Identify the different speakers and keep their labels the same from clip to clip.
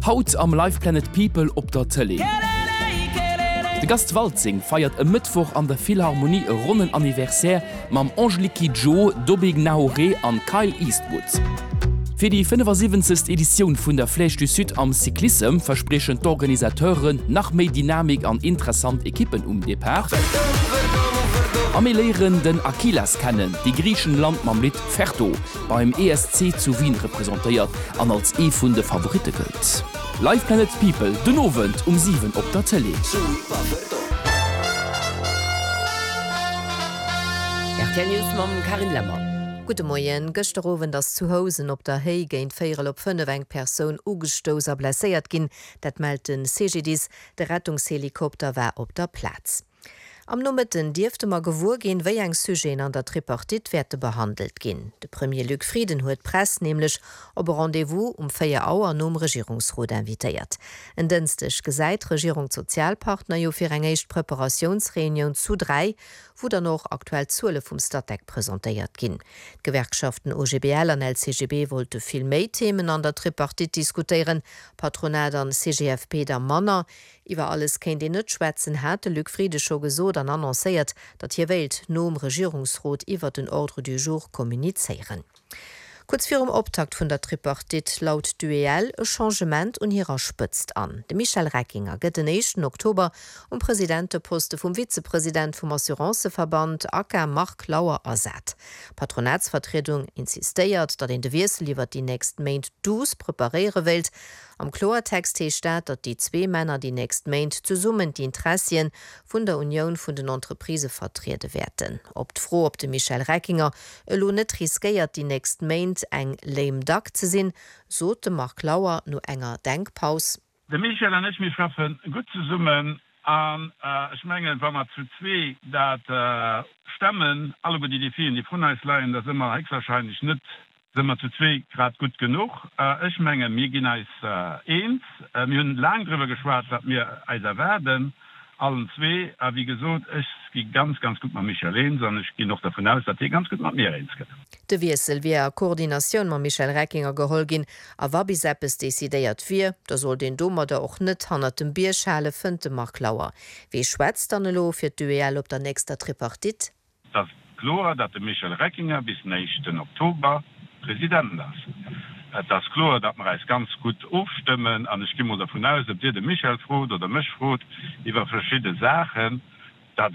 Speaker 1: Haut am Live Planet People op der Tele. De Gast Walzing feiert e Mittwoch an der Philharmonie e runden Anniversär mam Angelique Joe, Dobig Naoré an Kyle Eastwood. Für die 75. Edition vun der Flèche du Sud am Cyclisme versprechen d'Organisateuren nach méi Dynamik an interessant Ekippen Depart. Amelieren den Achilles kennen, die Griechenland mam Lied Ferto beim ESC zu Wien repräsentiert an als vun de Favorite gilt. Live Planet People, den Abend 7 op der Tele.
Speaker 2: RTL News mam Karin Lemmer. Gute Moien, gëchterowen das Zuhausen op der Hei géint 4 op 5 eng Persoun ugestoser blesséiert ginn, dat melden CGDs, de Rettungshelikopter war op der Platz. Am Nometen Difte ma gewur gin, wéi eng Sugen an der Tripartit werte behandelt ginn. De Premier Luc Frieden huet Press nämlich op Rendevous 4 Auer nom Regierungsrot invitéiert. En dënstech gesäit Regierung Sozialpartner jo fir engéicht Präparationsreunion zu 3, wo der noch aktuell Zule vum Stadtdeck präsentéiert ginn. Gewerkschaften OGBL an LCGB wollte viel méi Themen an der Tripartit diskutieren, Patronat an CGFP der Manner, iwwer alles kenint de net schwätzen hat Luc Friede scho gesot an annoncéiert, dat hier Welt nom Regierungsrot iwwer den Ordre du Jour kommuniceieren. Kurz vor dem Auftakt von der Tripartit laut Duel ein Changement und ihrer spitzt an. De Michel Reckinger geht den 1. Oktober Präsidentenposten vom Vizepräsident vom Assuranceverband AK Mark Lauer ersat. Patronatsvertretung insistiert, dass in de Wirsel lieber die nächsten Main Dus präparieren will. Am Klartext steht, dass die 2 Männer die nächsten Main zusammen die Interessen von der Union von den Entreprisen vertreten werden. Ob froh, ob de Michel Reckinger nicht riskiert, die nächsten Main eng leem Dag ze sinn, so de Mark Lauer no enger Denkpaus.
Speaker 3: De Michael an ich mir schaffen gut zu summen an schmengen war mat zu 2 dat stemmen alle über die vielen die Frontleien das immer wahrscheinlich net simmer zu 2 grad gut genug. Ich menge mir gin als 1 mir hun lang drüber geschwarrt, dat mir eiser werden. Allen 2, wie gesagt, ich gehe ganz gut mit Michael, sondern ich gehe noch davon aus, dass ganz gut mit mir reingeht.
Speaker 2: De Wirsel wie a Koordination mit Michel Reckinger geholgin, a war bis eppes desideiert wie, da soll den Dommer da auch net hanner dem Bierschale fünfte Mark Lauer. Wie schwätzt dann lo für Duell op der nächster Tripartit?
Speaker 3: Das ist klar, dass Michel Reckinger bis 9. Oktober Präsident ist. Das ist klar, dass wir uns ganz gut aufstimmen. Und ich gehe mal davon aus, ob dir Michael fragt oder mich fragt, über verschiedene Sachen, dass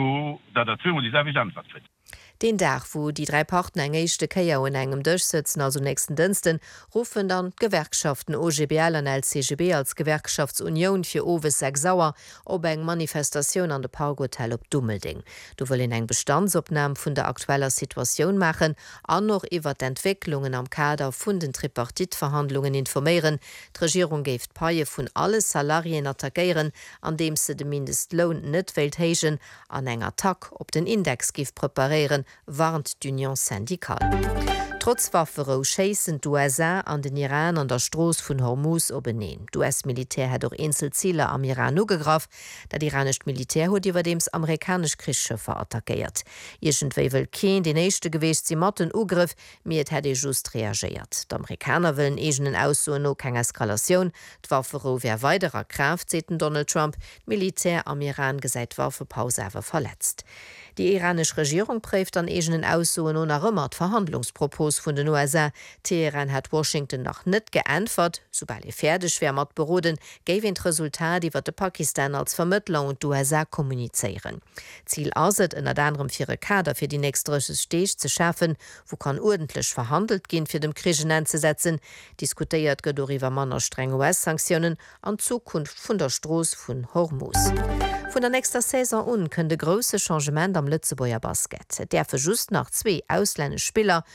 Speaker 3: dazu die selbe Antwort kriegt.
Speaker 2: Den Tag, wo die 3 Partner engéischte Keier in engem durchsitzen, also nächsten Diensten, rufen dann Gewerkschaften OGBL und LCGB als Gewerkschaftsunion für Oves 6 Sauer ob eng Manifestation an de Parkhotel op Dummelding. Du will in eng Bestandsopnahme vun der aktueller Situation machen, an noch iwwer d'Entwicklungen am Kader vun den Tripartitverhandlungen informieren. Die Regierung geft Paie vun alle Salarien attackieren, an dem se de Mindestlohn net welthegen an eng Attack op den Index gift präparieren, warnt d'Union syndicale. Trotz Waffero chassen d'USA an den Iran an der Stroos vun Hormuz obeneen. d'US-Militär hat auch Inselziele am Iran ugegraf, dat iranischt Militär huet iwwer dems amerikasch Krischschiffer attackiert. Irgendwei will kein den nächste geweest sie matten Ugriff, mir het hätte just reagiert. D'Amerikaner willen egenen Aussuen no keng Eskalation, d'Waffero wär weiterer Kraft, seten Donald Trump, Militär am Iran gesäit Waffepause awer verletzt. Die iranische Regierung präft an egenen Aussuen und erëmmert Verhandlungspropos vun den USA. Teheran hat Washington noch net geantwort, sobald fertig wär mat beroden, géwen d'Resultat iwwer de Pakistan als Vermittler und USA kommunizieren. Ziel aset in anderem fir Kader fir die nächste Steg zu schaffen, wo kann ordentlich verhandelt gin fir dem Krigen anzusetzen, diskutiert gët iwwer manner streng US-Sanktionen an Zukunft vun der Stroos vun Hormuz. Von der nächster Saison könnte große Changement am Lützeboer Basket. Der für just nach 2 ausländische Spieler